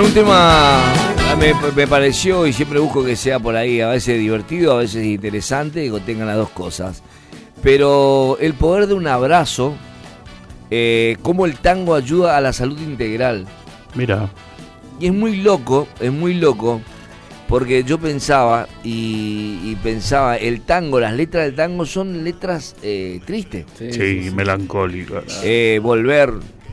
un tema me pareció, y siempre busco que sea por ahí, a veces divertido, a veces interesante, y que tengan las dos cosas. Pero el poder de un abrazo, cómo el tango ayuda a la salud integral. Mira. Y es muy loco, porque yo pensaba, y pensaba, el tango, las letras del tango son letras tristes. Sí, melancólicas. Volver,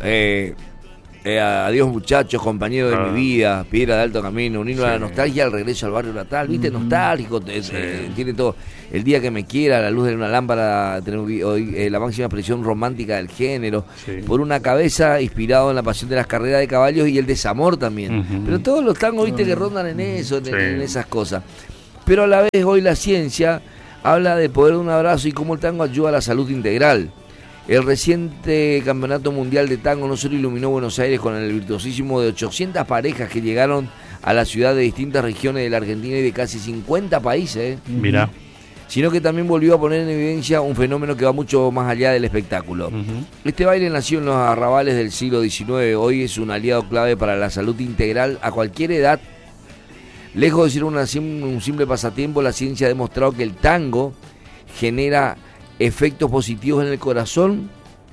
adiós muchachos, compañeros de mi vida, piedra de alto camino, un himno a la nostalgia, al regreso al barrio natal, viste, nostálgico, tiene todo. El día que me quiera, la luz de una lámpara, la máxima expresión romántica del género, por una cabeza, inspirado en la pasión de las carreras de caballos y el desamor también. Pero todos los tangos, viste, que rondan en eso, en esas cosas. Pero a la vez hoy la ciencia habla del poder de un abrazo y cómo el tango ayuda a la salud integral. El reciente Campeonato Mundial de Tango no solo iluminó Buenos Aires con el virtuosismo de 800 parejas que llegaron a la ciudad de distintas regiones de la Argentina y de casi 50 países, Mirá. sino que también volvió a poner en evidencia un fenómeno que va mucho más allá del espectáculo. Este baile nació en los arrabales del siglo XIX, hoy es un aliado clave para la salud integral a cualquier edad. Lejos de ser un simple pasatiempo, la ciencia ha demostrado que el tango genera efectos positivos en el corazón,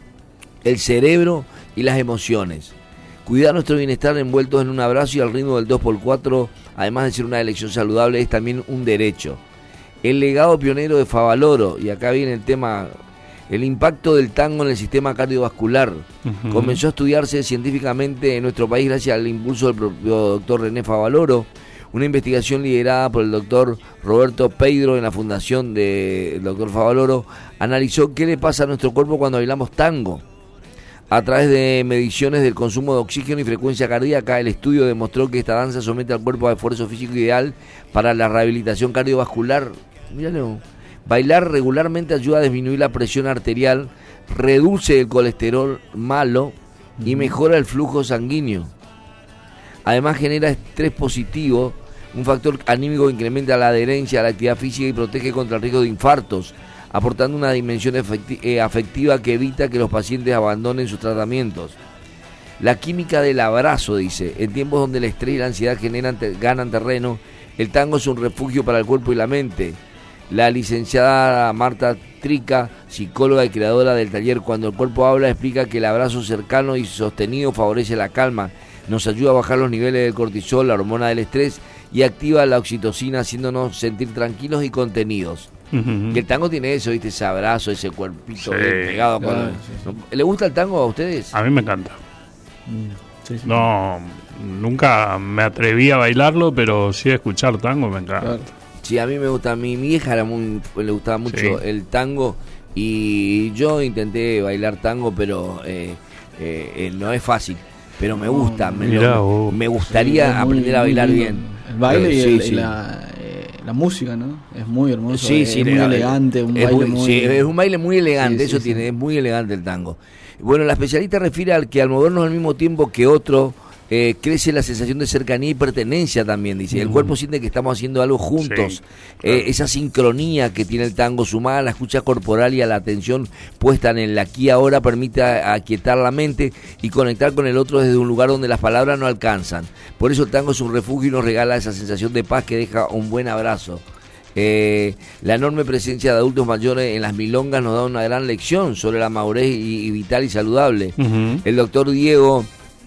el cerebro y las emociones. Cuidar nuestro bienestar envueltos en un abrazo y al ritmo del 2x4, además de ser una elección saludable, es también un derecho. El legado pionero de Favaloro, y acá viene el tema, el impacto del tango en el sistema cardiovascular, comenzó a estudiarse científicamente en nuestro país gracias al impulso del propio doctor René Favaloro. Una investigación liderada por el doctor Roberto Pedro en la fundación del doctor Favaloro analizó qué le pasa a nuestro cuerpo cuando bailamos tango. A través de mediciones del consumo de oxígeno y frecuencia cardíaca, el estudio demostró que esta danza somete al cuerpo a esfuerzo físico ideal para la rehabilitación cardiovascular. Míralo. Bailar regularmente ayuda a disminuir la presión arterial, reduce el colesterol malo y mejora el flujo sanguíneo. Además genera estrés positivo, un factor anímico que incrementa la adherencia a la actividad física y protege contra el riesgo de infartos, aportando una dimensión afectiva que evita que los pacientes abandonen sus tratamientos. La química del abrazo, dice, en tiempos donde el estrés y la ansiedad ganan terreno, el tango es un refugio para el cuerpo y la mente. La licenciada Marta Trica, psicóloga y creadora del taller Cuando el cuerpo habla, explica que el abrazo cercano y sostenido favorece la calma, nos ayuda a bajar los niveles del cortisol, la hormona del estrés, y activa la oxitocina, haciéndonos sentir tranquilos y contenidos. Y el tango tiene eso, ¿viste? Ese abrazo, ese cuerpito bien pegado. ¿Le gusta el tango a ustedes? A mí me encanta. No, nunca me atreví a bailarlo, pero sí a escuchar tango me encanta. Claro. Sí, a mí me gusta. Mi hija le gustaba mucho el tango, y yo intenté bailar tango, pero no es fácil. Pero me gusta, me gustaría aprender a bailar bien. El baile y la música, ¿no? Es muy hermoso, es muy elegante, es un baile muy elegante, tiene, es muy elegante el tango. Bueno, la especialista refiere al que al movernos al mismo tiempo que otro, crece la sensación de cercanía y pertenencia también, dice. El cuerpo siente que estamos haciendo algo juntos. Esa sincronía que tiene el tango, sumada a la escucha corporal y a la atención puesta en el aquí y ahora, permite aquietar la mente y conectar con el otro desde un lugar donde las palabras no alcanzan. Por eso el tango es un refugio y nos regala esa sensación de paz que deja un buen abrazo. La enorme presencia de adultos mayores en las milongas nos da una gran lección sobre la madurez y vital y saludable. El doctor Diego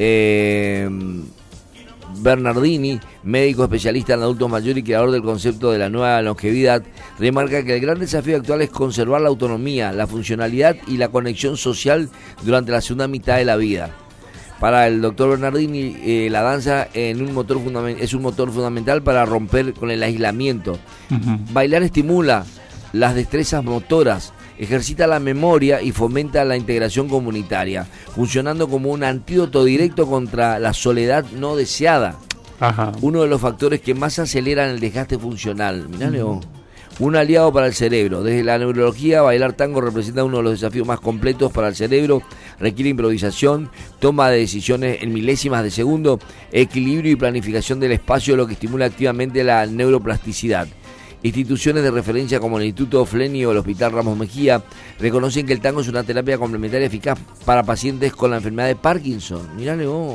Bernardini, médico especialista en adultos mayores y creador del concepto de la nueva longevidad, remarca que el gran desafío actual es conservar la autonomía, la funcionalidad y la conexión social durante la segunda mitad de la vida. Para el doctor Bernardini, la danza es un motor fundamental para romper con el aislamiento. Bailar estimula las destrezas motoras, ejercita la memoria y fomenta la integración comunitaria, funcionando como un antídoto directo contra la soledad no deseada. Uno de los factores que más aceleran el desgaste funcional. Mirá, León. Un aliado para el cerebro. Desde la neurología, bailar tango representa uno de los desafíos más completos para el cerebro. Requiere improvisación, toma de decisiones en milésimas de segundo, equilibrio y planificación del espacio, lo que estimula activamente la neuroplasticidad. Instituciones de referencia como el Instituto Fleni o el Hospital Ramos Mejía reconocen que el tango es una terapia complementaria eficaz para pacientes con la enfermedad de Parkinson. Mirá,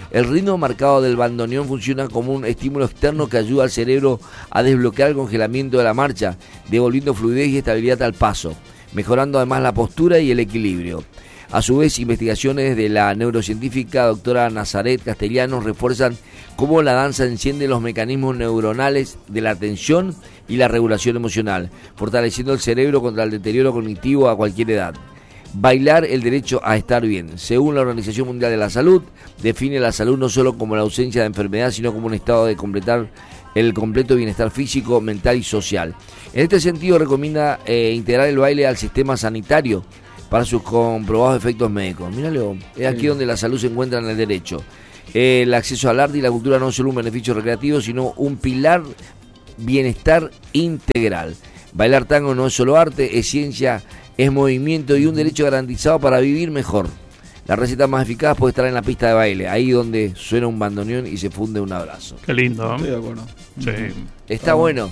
El ritmo marcado del bandoneón funciona como un estímulo externo que ayuda al cerebro a desbloquear el congelamiento de la marcha, devolviendo fluidez y estabilidad al paso, mejorando además la postura y el equilibrio. A su vez, investigaciones de la neurocientífica doctora Nazaret Castellanos refuerzan cómo la danza enciende los mecanismos neuronales de la atención y la regulación emocional, fortaleciendo el cerebro contra el deterioro cognitivo a cualquier edad. Bailar el derecho a estar bien. Según la Organización Mundial de la Salud, define la salud no solo como la ausencia de enfermedad, sino como un estado de completar el completo bienestar físico, mental y social. En este sentido, recomienda integrar el baile al sistema sanitario para sus comprobados efectos médicos. Míralo, es aquí donde la salud se encuentra en el derecho. El acceso al arte y la cultura no es solo un beneficio recreativo, sino un pilar bienestar integral. Bailar tango no es solo arte, es ciencia, es movimiento y un derecho garantizado para vivir mejor. La receta más eficaz puede estar en la pista de baile, ahí donde suena un bandoneón y se funde un abrazo. Qué lindo, ¿no? Estoy de acuerdo. Sí. Está bueno.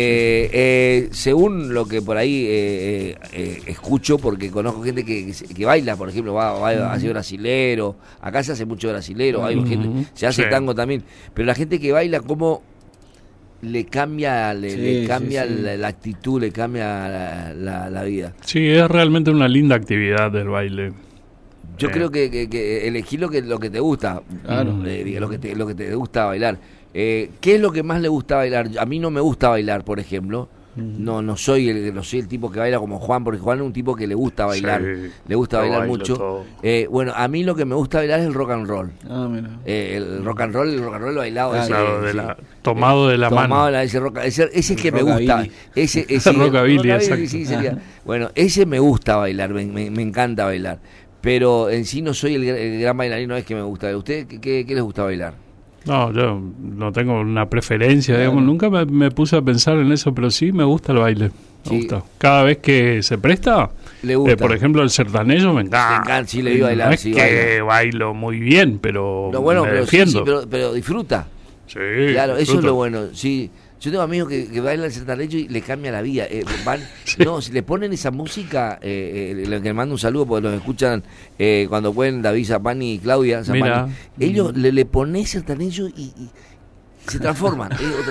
Según lo que por ahí escucho, porque conozco gente que baila, por ejemplo, va a hacer brasilero, acá se hace mucho brasilero, hay gente, se hace tango también, pero la gente que baila, ¿cómo le cambia, le cambia la actitud, le cambia la vida? Sí, es realmente una linda actividad del baile. Yo creo que elegir lo que te gusta, claro. lo que te gusta bailar. ¿Qué es lo que más le gusta bailar? A mí no me gusta bailar, por ejemplo. No soy el tipo que baila como Juan, porque Juan es un tipo que le gusta bailar, le gusta bailar mucho. Bueno, a mí lo que me gusta bailar es el rock and roll. Mira. El rock and roll bailado. Claro, tomado de la mano. Ese es que me gusta. Ese rockabilly, sí, sería. Bueno, ese me gusta bailar, me encanta bailar. Pero en sí no soy el gran bailarín, no es que me gusta. ¿A ustedes qué les gusta bailar? No, yo no tengo una preferencia, digamos, nunca me puse a pensar en eso, pero sí me gusta el baile, me gusta. Cada vez que se presta, le gusta. Por ejemplo, el sertanejo me encanta. Sí, le iba a bailar. No es que bailo muy bien, pero me defiendo. Sí, pero disfruta. Sí, claro, disfruto. Eso es lo bueno, sí. Yo tengo amigos que bailan el sertanejo y le cambia la vida. No, si le ponen esa música, le mando un saludo porque los escuchan cuando pueden David Zapani y Claudia Zapani. Ellos le ponen sertanejo y se transforman.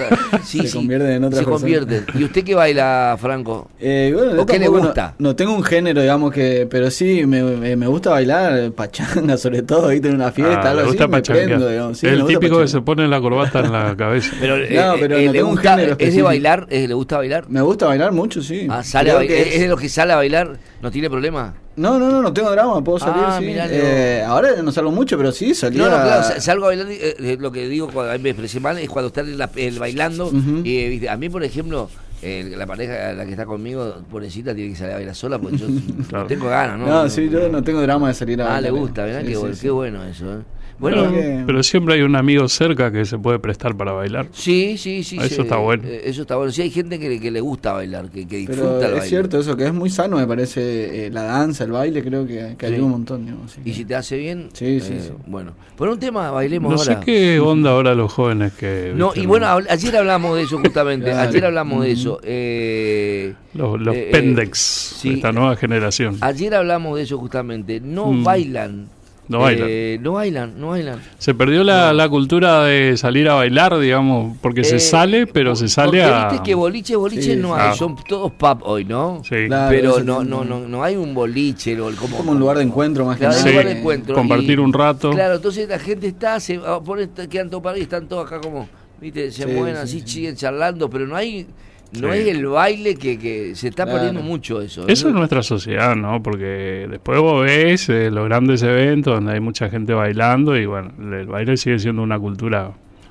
Se convierten en otra persona. ¿Y usted qué baila, Franco? Bueno, ¿O qué le gusta? No tengo un género, digamos, pero sí me gusta bailar pachanga, sobre todo, ahí en una fiesta, algo así, me prendo, digamos. Sí, el típico que se pone la corbata en la cabeza. Pero no tengo un género específico. ¿Es de bailar? ¿Le gusta bailar? Me gusta bailar mucho, sí. ¿Es de los que sale a bailar? ¿No tiene problema? No tengo drama, puedo salir, sí. Ahora no salgo mucho, pero sí, salía... No, claro, salgo a bailar, lo que digo cuando me expresé mal es cuando están bailando, y a mí, por ejemplo, la pareja, la que está conmigo, pobrecita, tiene que salir a bailar sola, porque yo no tengo ganas, ¿no? No, sí, yo no tengo drama de salir a bailar. Le gusta, ¿verdad? Qué bueno eso, Bueno, pero siempre hay un amigo cerca que se puede prestar para bailar. Sí. Eso está bueno. Eso está bueno. Sí, hay gente que le gusta bailar, que disfruta pero el baile. Es cierto eso, que es muy sano, me parece, la danza, el baile, creo que ayuda un montón. Digamos, y si te hace bien, sí. Bueno, por un tema, bailemos ahora. No sé qué onda ahora los jóvenes que... No, y bueno, ayer hablamos de eso justamente, de eso. Los pendex, esta nueva generación. Ayer hablamos de eso justamente, no bailan. No bailan. No bailan. Se perdió la cultura de salir a bailar, digamos, porque se sale, pero se sale a... Viste que boliche no hay, son todos pub hoy, ¿no? Sí. Claro, pero no hay un boliche. Como un lugar de encuentro más que nada. Un lugar de encuentro. Compartir un rato. Claro, entonces la gente quedan todos parados y están todos acá como, viste, se mueven así, siguen charlando, pero no hay... No es el baile que se está perdiendo mucho eso. Eso es nuestra sociedad, ¿no? Porque después vos ves los grandes eventos donde hay mucha gente bailando y bueno, el baile sigue siendo una cultura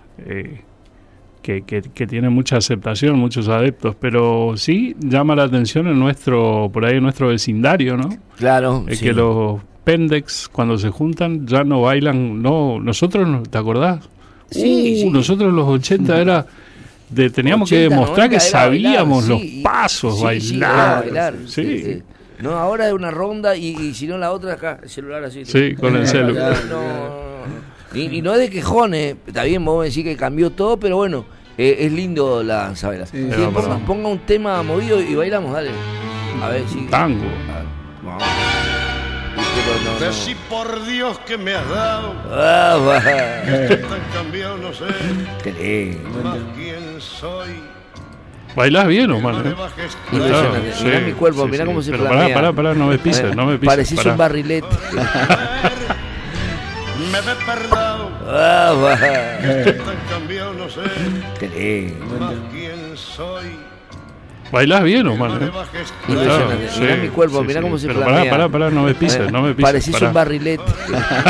que tiene mucha aceptación, muchos adeptos, pero sí llama la atención en nuestro vecindario, ¿no? Claro. Que los pendex cuando se juntan ya no bailan, nosotros, ¿te acordás? Sí. Nosotros en los 80 era... teníamos 80, que demostrar que sabíamos bailar, los pasos, bailar. Sí. No, ahora es una ronda y si no la otra acá, el celular así. Sí, con el celular. Y no es de quejones, está bien, vos me decís que cambió todo, pero bueno, es lindo la danza bailar. Sí, ponga un tema movido y bailamos, dale. A ver si... Tango. Vamos. no. Si por Dios que me has dado. Estoy tan cambiado, no sé. Qué lindo. Más quién soy. Bailás bien, Omar. Impresionante. Sí, Mirá mi cuerpo, mirá cómo se flamea. Pará, no me pises, no me pises. Parecís un barrilete. Me ve perdado. Estoy tan cambiado, no sé. Qué lindo. Más quién soy. Bailás bien, Omar. Impresionante. Mirá mi cuerpo, mirá cómo se flamea. Pará, no me pises, no me pises. Parecís un barrilete.